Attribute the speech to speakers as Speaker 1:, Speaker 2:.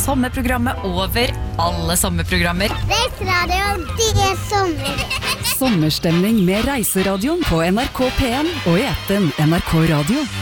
Speaker 1: sommerprogrammet over alle sommerprogrammer.
Speaker 2: Reiseradioen, det sommer.
Speaker 3: Sommerstemning med Reiseradioen på NRK P1 og i appen NRK Radio.